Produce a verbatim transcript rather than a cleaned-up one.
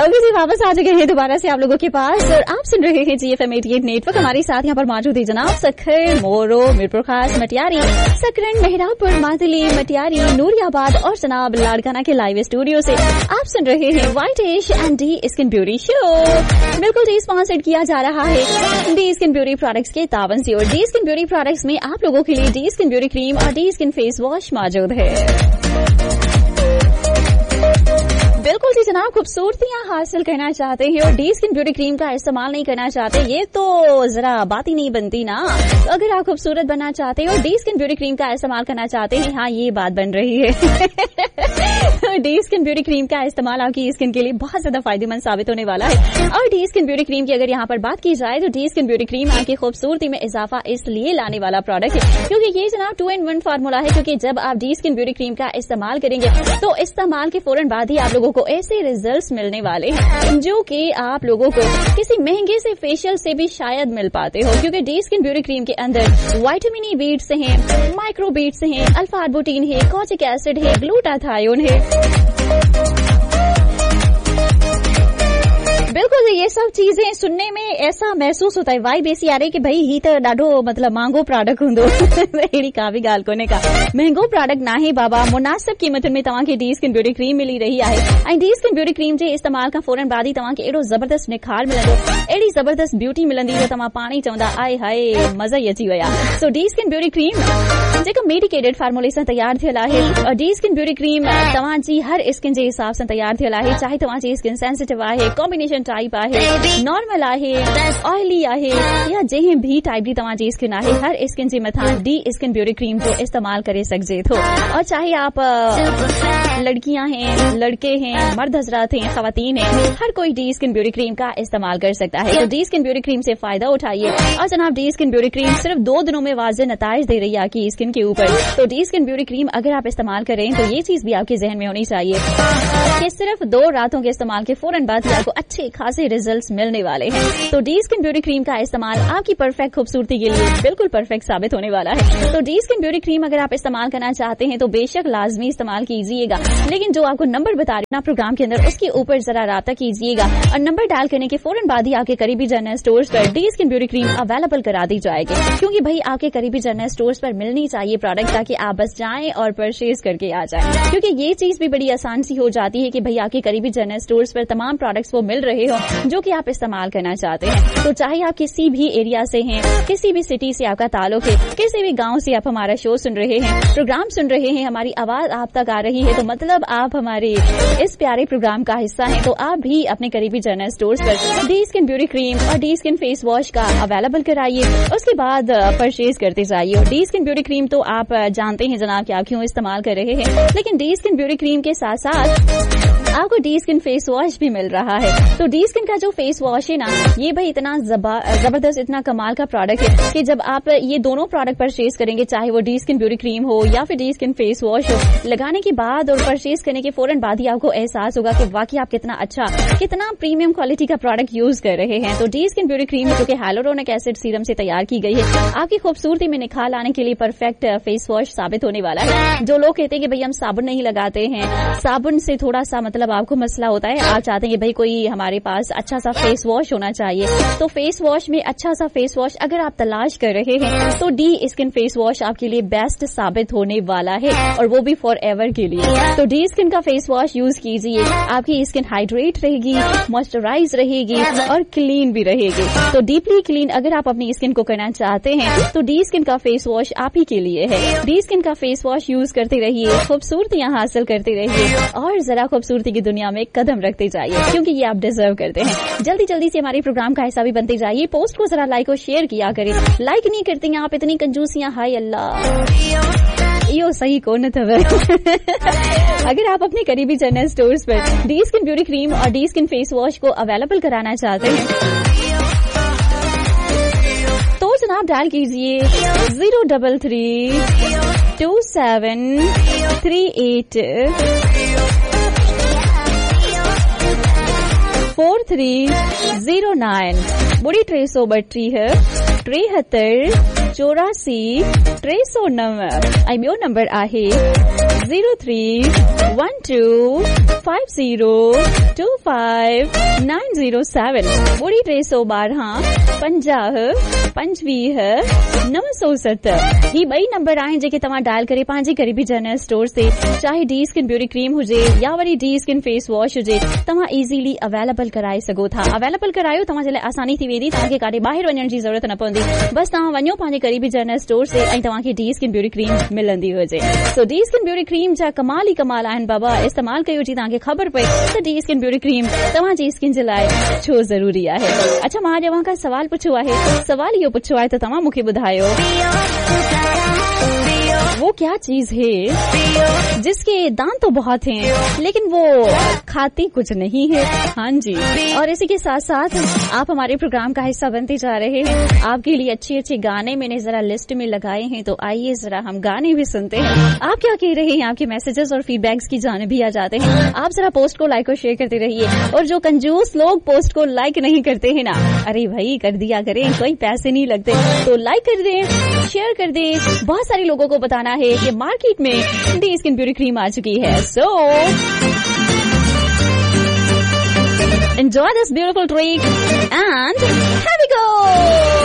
Okay जी, वापस आ चुके हैं दोबारा से आप लोगों के पास और आप सुन रहे हैं जी एफ एम अठासी नेटवर्क। हमारे साथ यहाँ पर मौजूद है जनाब सखर, मोरो, मीरपुर खास, मटियारी, सकरन, मेहरापुर, मादली, मटियारी, नूरियाबाद और जनाब लाड़काना के लाइव स्टूडियो से आप सुन रहे हैं white ash and D skin beauty show. बिल्कुल जी, स्पॉन्सर्ड किया जा रहा है डी स्किन ब्यूटी प्रोडक्ट्स के तावन से और डी स्किन ब्यूटी प्रोडक्ट्स में आप लोगों के लिए डी स्किन ब्यूटी क्रीम और डी स्किन फेस वॉश मौजूद है। बिल्कुल जी जनाब, खूबसूरतियां हासिल करना चाहते हैं और डी स्किन ब्यूटी क्रीम का इस्तेमाल नहीं करना चाहते, ये तो जरा बात ही नहीं बनती ना। तो अगर आप खूबसूरत बनना चाहते हैं और डी स्किन ब्यूटी क्रीम का इस्तेमाल करना चाहते हैं, हाँ ये बात बन रही है। डी स्किन ब्यूटी क्रीम का इस्तेमाल आपकी स्किन के लिए बहुत ज्यादा फायदेमंद साबित होने वाला है। और डी स्किन ब्यूटी क्रीम की अगर यहाँ पर बात की जाए तो डी स्किन ब्यूटी क्रीम आपकी खूबसूरती में इजाफा इसलिए लाने वाला प्रोडक्ट है क्योंकि ये जनाब टू इन वन फार्मूला है। क्योंकि जब आप डी स्किन ब्यूटी क्रीम का इस्तेमाल करेंगे तो इस्तेमाल के फौरन बाद ही आप लोगों को ऐसे रिजल्ट्स मिलने वाले हैं जो कि आप लोगों को किसी महंगे से फेशियल से भी शायद मिल पाते हो। क्योंकि डी स्किन ब्यूटी क्रीम के अंदर विटामिन ई बीट्स हैं, माइक्रो बीट्स हैं, अल्फा आर्बुटीन है, कोचिक एसिड है, ग्लूटाथायोन है। बिल्कुल ये सब चीजें सुनने में ऐसा महसूस होता है, वाइब ऐसी आ रही कि भाई ही तो डाढो मतलब महंगो प्रोडक्ट हूंदो। अहिड़ी का बि ॻाल्हि कोन्हे का, महंगो प्रोडक्ट ना है बाबा, मुनासिब क़ीमतुनि में तव्हांखे डी स्किन ब्यूटी क्रीम मिली रही आहे। ऐं डी स्किन ब्यूटी क्रीम जे इस्तेमाल खां फौरन बाद ही तव्हांखे एॾो ज़बरदस्त निखार मिलंदो, अहिड़ी ज़बरदस्त ब्यूटी मिलंदी जो तव्हां पाण ई चवंदा आए हाय मज़ा ई अची विया। सो डी स्किन ब्यूटी क्रीम जेका मेडिकेटेड फार्मूले सां तयार थियल आहे और डी स्किन ब्यूटी क्रीम तव्हांजी हर स्किन जे हिसाब सां तयार थियल आहे, चाहे तव्हांजी स्किन सेंसिटिव आहे, कॉम्बिनेशन टाइप आहे, नॉर्मल आहे, ऑयली आहे या जंहिं भी टाइप जी तव्हांजी स्किन आहे, हर स्किन जे मथां डी स्किन ब्यूटी क्रीम जो इस्तेमाल करे सघिजे थो। और चाहे आप लड़कियां हैं, लड़के हैं, मर्द हजरात हैं, खवातीन हैं, हर कोई डी स्किन ब्यूटी क्रीम का इस्तेमाल कर सकता है। तो डी स्किन ब्यूटी क्रीम से फायदा उठाइए। और जनाब डी स्किन ब्यूटी क्रीम सिर्फ दो दिनों में वाज़ेह नताइज दे रही है आपकी स्किन के ऊपर। तो डी स्किन ब्यूटी क्रीम अगर आप इस्तेमाल करें तो ये चीज भी आपके जहन में होनी चाहिए कि सिर्फ दो रातों के इस्तेमाल के फौरन बाद ही आपको अच्छे खासे रिजल्ट्स मिलने वाले हैं। तो डी स्किन ब्यूटी क्रीम का इस्तेमाल आपकी परफेक्ट खूबसूरती के लिए बिल्कुल परफेक्ट साबित होने वाला है। तो डी स्किन ब्यूटी क्रीम अगर आप इस्तेमाल करना चाहते हैं तो बेशक लाजमी इस्तेमाल कीजिएगा, लेकिन जो आपको नंबर बता रही हूं प्रोग्राम के अंदर उसके ऊपर जरा राब्ता कीजिएगा और नंबर डायल करने के फौरन बाद ही आपके करीबी जनरल स्टोर्स पर D skin beauty cream available करा दी जाएगी। क्योंकि भाई आपके करीबी जनरल स्टोर्स पर मिलनी चाहिए प्रोडक्ट, ताकि आप बस जाएं और परचेज करके आ जाएं। क्योंकि ये चीज भी बड़ी आसान सी हो जाती है कि भाई आपके करीबी जनरल स्टोर्स पर तमाम प्रोडक्ट्स वो मिल रहे हो जो कि आप इस्तेमाल करना चाहते हैं। तो चाहे आप किसी भी एरिया से हैं, किसी भी सिटी से आपका ताल्लुक है, किसी भी गांव से आप हमारा शो सुन रहे हैं, प्रोग्राम सुन रहे हैं, हमारी आवाज आप तक आ रही है, तो मतलब आप हमारे इस प्यारे प्रोग्राम का हिस्सा हैं। तो आप भी अपने करीबी जनरल स्टोर्स पर डी स्किन ब्यूटी क्रीम और डी स्किन फेस वॉश का अवेलेबल कराइए, उसके बाद परचेज करते जाइए। और डी स्किन ब्यूटी क्रीम तो आप जानते हैं जनाब कि आप क्यों इस्तेमाल कर रहे हैं, लेकिन डी स्किन ब्यूटी क्रीम के साथ साथ आपको डी स्किन फेस वॉश भी मिल रहा है। तो डी स्किन का जो फेस वॉश है ना, ये भाई इतना जबरदस्त, इतना कमाल का प्रोडक्ट है कि जब आप ये दोनों प्रोडक्ट परचेज करेंगे, चाहे वो डी स्किन ब्यूटी क्रीम हो या फिर डी स्किन फेस वॉश हो, लगाने के बाद और परचेज करने के फौरन बाद ही आपको एहसास होगा कि वाकई आप कितना अच्छा, कितना प्रीमियम क्वालिटी का प्रोडक्ट यूज कर रहे हैं। तो डी स्किन ब्यूटी क्रीम जो कि हाइलुरोनिक एसिड सीरम से तैयार की गई है, आपकी खूबसूरती में निखार लाने के लिए परफेक्ट फेस वॉश साबित होने वाला है। जो लोग कहते हैं कि भाई हम साबुन नहीं लगाते हैं, साबुन से थोड़ा सा मतलब आपको मसला होता है, आप चाहते हैं कि भाई कोई हमारे पास अच्छा सा फेस वॉश होना चाहिए, तो फेस वॉश में अच्छा सा फेस वॉश अगर आप तलाश कर रहे हैं तो डी स्किन फेस वॉश आपके लिए बेस्ट साबित होने वाला है, और वो भी फॉर एवर के लिए। तो डी स्किन का फेस वॉश यूज कीजिए, आपकी स्किन हाइड्रेट रहेगी, मॉइस्चराइज रहेगी और क्लीन भी रहेगी। तो डीपली क्लीन अगर आप अपनी स्किन को करना चाहते हैं तो डी स्किन का फेस वॉश आप ही के लिए है। डी स्किन का फेस वॉश यूज करते रहिए, खूबसूरतियां हासिल करते रहिए और जरा खूबसूरती की दुनिया में कदम रखते जाइए, क्योंकि ये आप डिजर्व करते हैं। जल्दी जल्दी से हमारे प्रोग्राम का हिस्सा भी बनते जाइए। पोस्ट को जरा लाइक और शेयर किया करें, लाइक नहीं करती हैं आप, इतनी कंजूसियां, हाय अल्लाह, यो सही कौन था। अगर आप अपने करीबी जनरल स्टोर्स पर डी स्किन ब्यूटी क्रीम और डी स्किन फेस वॉश को अवेलेबल कराना चाहते हैं तो जनाब डायल कीजिए zero double three to seven three eight four three zero nine बुड़ी टे सौ ॿटीह टेहतरि चौरासी टे सौ नव ऐं ॿियो नंबर आहे zero three one two five zero to five nine zero seven ॿुड़ी टे सौ ॿारहं पंजाह पंजवीह नव सौ सतर ही ॿई नंबर आहिनि जेके तव्हां डायल करे पंहिंजे क़रीबी जनरल स्टोर से चाहे डी स्किन ब्यूटी क्रीम हुजे या worry D skin face wash हुजे तव्हां इज़ीली अवेलेबल कराए सघो था. अवेलेबल करायो तव्हां जे लाइ आसानी थी वेंदी. तव्हांखे काॾे ॿाहिरि वञण जी ज़रूरत न पवंदी. बस तव्हां वञो पंहिंजे क़रीबी जनरल स्टोर से ऐं तव्हांखे डी स्किन ब्यूटी क्रीम मिलंदी हुजे. सो डी स्किन ब्यूटी क्रीम जा कमाल ई कमाल आहिनि बाबा. इस्तेमाल कयो जी तव्हांखे ख़बर पए त डी स्किन ब्यूटी क्रीम तव्हांजी स्किन जे लाइ छो ज़रूरी आहे. अच्छा मां अॼु अव्हां खां सवाल पुछियो आहे. सवाल इहो पुछियो आहे त तव्हां मूंखे ॿुधायो वो क्या चीज है जिसके दांत तो बहुत हैं लेकिन वो खाती कुछ नहीं है. हाँ जी. और इसी के साथ साथ आप हमारे प्रोग्राम का हिस्सा बनते जा रहे हैं. आपके लिए अच्छे अच्छे गाने मैंने जरा लिस्ट में लगाए हैं तो आइए जरा हम गाने भी सुनते हैं. आप क्या कह रहे हैं. आपके मैसेजेस और फीडबैक्स की जाने भी आ जाते हैं. आप जरा पोस्ट को लाइक और शेयर करते रहिए. और जो कंजूस लोग पोस्ट को लाइक नहीं करते हैं ना, अरे भाई कर दिया करें, कोई पैसे नहीं लगते. तो लाइक कर दें, शेयर कर दें. बहुत सारे लोगों को बताना है कि मार्केट में डी स्किन ब्यूटी क्रीम आ चुकी है. सो enjoy this beautiful treat and here we go.